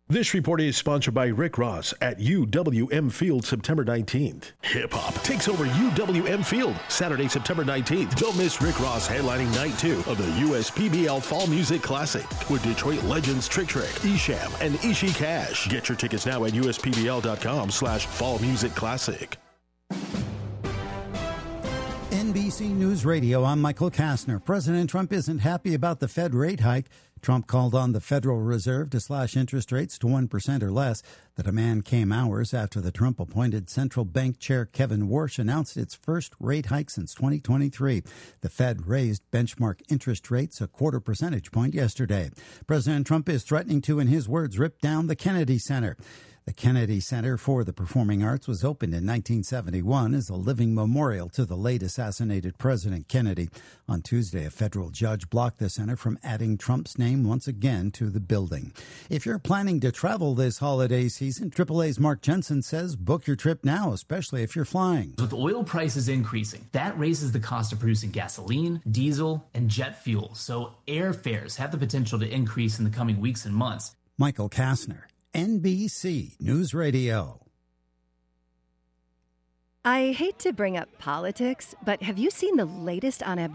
This report is sponsored by Rick Ross at UWM Field September 19th. Hip-hop takes over UWM Field Saturday, September 19th. Don't miss Rick Ross headlining night 2 of the USPBL Fall Music Classic with Detroit legends Trick Trick, Esham, and Ishi Cash. Get your tickets now at uspbl.com/Fall Music Classic. NBC News Radio, I'm Michael Kastner. President Trump isn't happy about the Fed rate hike. Trump called on the Federal Reserve to slash interest rates to 1% or less. The demand came hours after the Trump-appointed central bank chair Kevin Warsh announced its first rate hike since 2023. The Fed raised benchmark interest rates a quarter percentage point yesterday. President Trump is threatening to, in his words, rip down the Kennedy Center. The Kennedy Center for the Performing Arts was opened in 1971 as a living memorial to the late assassinated President Kennedy. On Tuesday, a federal judge blocked the center from adding Trump's name once again to the building. If you're planning to travel this holiday season, AAA's Mark Jensen says book your trip now, especially if you're flying. With oil prices increasing, that raises the cost of producing gasoline, diesel, and jet fuel. So airfares have the potential to increase in the coming weeks and months. Michael Kastner, NBC News Radio. I hate to bring up politics, but have you seen the latest on